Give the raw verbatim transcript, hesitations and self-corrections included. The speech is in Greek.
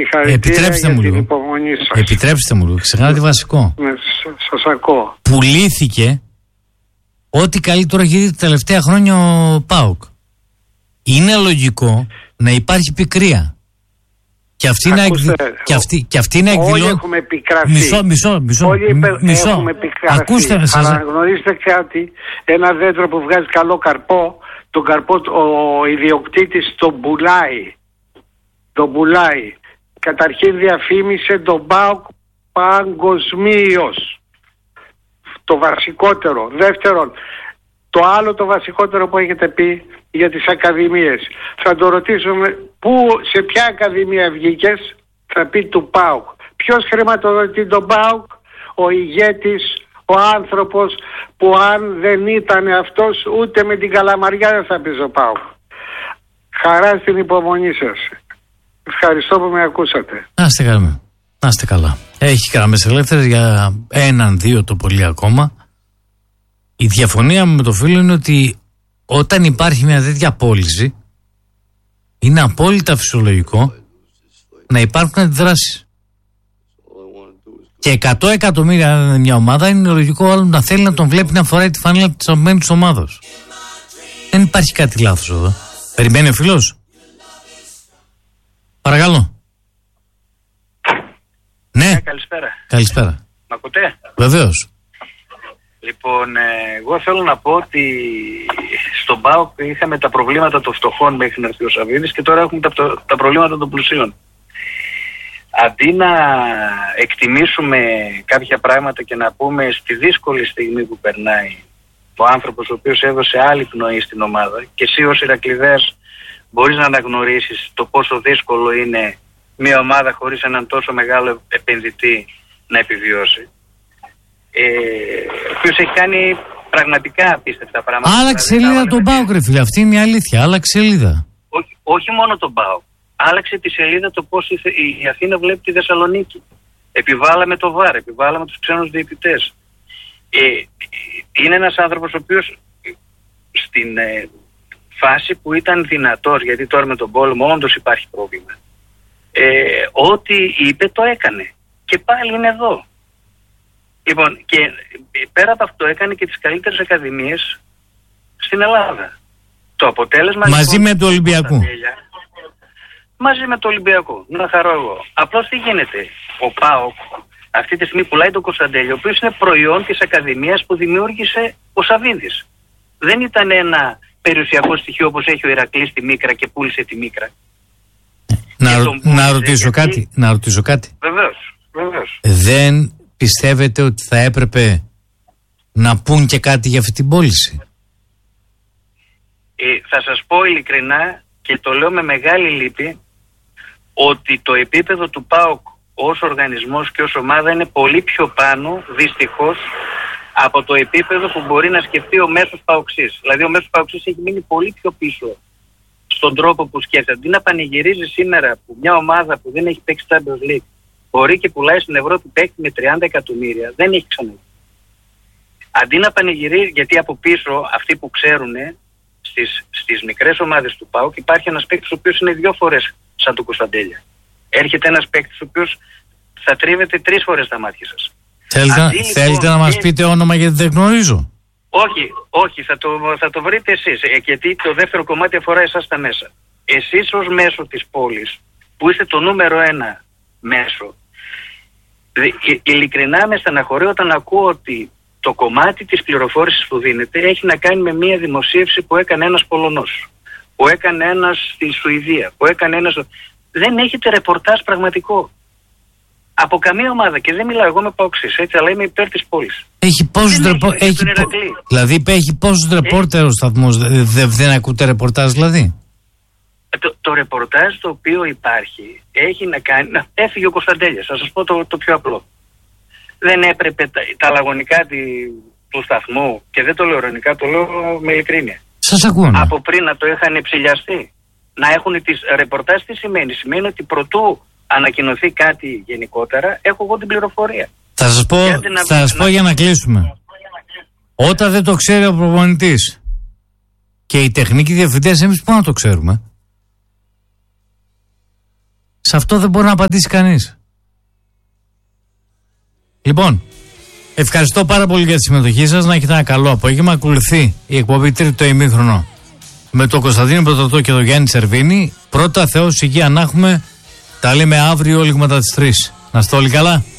Συγχαρητήρια Επιτρέψτε για μου την λίγο. υπομονή σας. Επιτρέψτε μου λίγο. Ξεχνάτε βασικό. Ναι, σας ακούω. Πουλήθηκε ό,τι καλύτερο έχει δει τα τελευταία χρόνια ο ΠΑΟΚ. Είναι λογικό να υπάρχει πικρία. Και αυτή, να, εκδη... και αυτή, και αυτή να εκδηλώνει. Όλοι έχουμε επικραθεί. Μισό, μισό, μισό. Όλοι υπε... μισό. έχουμε επικραθεί. Ακούστε με σας. Αλλά γνωρίζετε κάτι, ένα δέντρο που βγάζει καλό καρπό, τον καρπό ο ιδιοκτήτης τον πουλάει. Τον πουλάει. Καταρχήν διαφήμισε τον ΠΑΟΚ παγκοσμίως. Το βασικότερο. Δεύτερον, το άλλο το βασικότερο που έχετε πει για τις ακαδημίες. Θα το ρωτήσουμε πού, σε ποια ακαδημία βγήκες, θα πει του ΠΑΟΚ. Ποιος χρηματοδοτεί τον ΠΑΟΚ? Ο ηγέτης, ο άνθρωπος που αν δεν ήταν αυτός ούτε με την Καλαμαριά δεν θα πει ο ΠΑΟΚ. Χαρά στην υπομονή σας. Ευχαριστώ που με ακούσατε. Να είστε καλά. Να είστε καλά. Έχει γραμμές ελεύθερες για έναν, δύο το πολύ ακόμα. Η διαφωνία μου με το φίλο είναι ότι όταν υπάρχει μια τέτοια πώληση, είναι απόλυτα φυσιολογικό να υπάρχουν αντιδράσεις. Και εκατό εκατομμύρια αν είναι μια ομάδα, είναι λογικό άλλο να θέλει να τον βλέπει να φοράει τη φανέλα της αγαπημένης ομάδας. Δεν υπάρχει κάτι λάθος εδώ. Περιμένει ο φίλος. Παρακαλώ. Ναι. Ε, καλησπέρα. Καλησπέρα. Μ' ακούτε? Βεβαίως. Λοιπόν, ε, εγώ θέλω να πω ότι στον ΠΑΟΚ είχαμε τα προβλήματα των φτωχών μέχρι να έρθει ο Σαββίδης και τώρα έχουμε τα, τα προβλήματα των πλουσίων. Αντί να εκτιμήσουμε κάποια πράγματα και να πούμε στη δύσκολη στιγμή που περνάει ο άνθρωπος ο οποίος έδωσε άλλη πνοή στην ομάδα, και εσύ ως Ηρακλειδέας μπορείς να αναγνωρίσεις το πόσο δύσκολο είναι μια ομάδα χωρίς έναν τόσο μεγάλο επενδυτή να επιβιώσει. Ε, ο οποίος έχει κάνει πραγματικά απίστευτα πράγματα. Άλλαξε σελίδα τον ΠΑΟΚ, ρε φίλε. Αυτή είναι η αλήθεια. Άλλαξε σελίδα. Όχι, όχι μόνο τον ΠΑΟΚ. Άλλαξε τη σελίδα το πώς η Αθήνα βλέπει τη Θεσσαλονίκη. Επιβάλαμε το ΒΑΡ, επιβάλαμε τους ξένους διαιτητές. Ε, είναι ένας άνθρωπος ο οποίος στην ε, φάση που ήταν δυνατός, γιατί τώρα με τον πόλεμο όντως υπάρχει πρόβλημα, ε, ό,τι είπε το έκανε. Και πάλι είναι εδώ. Λοιπόν, και πέρα από αυτό έκανε και τις καλύτερες ακαδημίες στην Ελλάδα. Το αποτέλεσμα... Μαζί λοιπόν, με το Ολυμπιακό. Μαζί με το Ολυμπιακό. Να χαρώ εγώ. Απλώς τι γίνεται. Ο ΠΑΟΚ αυτή τη στιγμή πουλάει τον Κωνσταντέλιο, ο οποίος είναι προϊόν της ακαδημίας που δημιούργησε ο Σαββίδης. Δεν ήταν ένα περιουσιακό στοιχείο όπως έχει ο Ηρακλής τη Μίκρα και πούλησε τη Μίκρα. Να, να, ρωτήσω γιατί... κάτι, να ρωτήσω κάτι. Βεβαίως, βεβαίως. Δεν πιστεύετε ότι θα έπρεπε να πούν και κάτι για αυτή την πώληση? Ε, θα σας πω ειλικρινά και το λέω με μεγάλη λύπη ότι το επίπεδο του ΠΑΟΚ ως οργανισμός και ως ομάδα είναι πολύ πιο πάνω, δυστυχώς, από το επίπεδο που μπορεί να σκεφτεί ο μέσος ΠΑΟΚΣής. Δηλαδή ο μέσος ΠΑΟΚΣής έχει μείνει πολύ πιο πίσω στον τρόπο που σκέφτεται. Αντί να πανηγυρίζει σήμερα που μια ομάδα που δεν έχει παίξει Champions League μπορεί και πουλάει στην Ευρώπη παίκτη με τριάντα εκατομμύρια, δεν έχει ξανά. Αντί να πανηγυρίζει, γιατί από πίσω αυτοί που ξέρουν στις, στις μικρές ομάδες του ΠΑΟΚ υπάρχει ένας παίκτης ο οποίος είναι δύο φορές σαν τον Κωνσταντέλια. Έρχεται ένας παίκτης ο οποίος θα τρίβεται τρεις φορές τα μάτια σας. Θέλετε, Αντί, θέλετε λοιπόν, να μας και... πείτε όνομα γιατί δεν γνωρίζω? Όχι, όχι, θα το, θα το βρείτε εσείς, ε, γιατί το δεύτερο κομμάτι αφορά εσάς τα μέσα. Εσείς ως μέσο της πόλης, που είστε το νούμερο ένα μέσο, ε, ειλικρινά με στεναχωρεί όταν ακούω ότι το κομμάτι της πληροφόρησης που δίνεται έχει να κάνει με μια δημοσίευση που έκανε ένας Πολωνός, που έκανε ένας στη Σουηδία, που έκανε ένας... Δεν έχετε ρεπορτάζ πραγματικό. Από καμία ομάδα, και δεν μιλάω εγώ με πόξεις, έτσι, αλλά είμαι υπέρ της πόλης. Έχει πόσους ρεπο... έχει... Πο... Δηλαδή έχει πόσους ρεπόρτερ ο σταθμός, δεν, δεν ακούτε ρεπορτάζ δηλαδή? Το, το ρεπορτάζ το οποίο υπάρχει έχει να κάνει, να έφυγε ο Κωνσταντέλιας, θα σας πω το, το πιο απλό. Δεν έπρεπε τα, τα λαγωνικά τη, του σταθμού, και δεν το λέω ειρωνικά, το λέω με ειλικρίνεια. Σας ακούω. Ναι. Από πριν να το είχαν ψηλιαστεί. Να έχουν τις ρεπορτάζ, τι σημαίνει? Σημαίνει ότι προτού ανακοινωθεί κάτι γενικότερα, έχω εγώ την πληροφορία. Θα σας πω, θα να... σας πω για να κλείσουμε. Όταν δεν το ξέρει ο προπονητής και οι τεχνικοί διευθυντές, εμείς πού να το ξέρουμε? Σε αυτό δεν μπορεί να απαντήσει κανείς. Λοιπόν, ευχαριστώ πάρα πολύ για τη συμμετοχή σας. Να έχετε ένα καλό απόγευμα. Ακολουθεί η εκπομπή τρίτο ημίχρονο με τον Κωνσταντίνο Πρωτοτό και τον Γιάννη Σερβίνη. Πρώτα Θεός υγεία να έχουμε. Τα λέμε αύριο λίγματα τις τρεις. Να είστε όλοι καλά.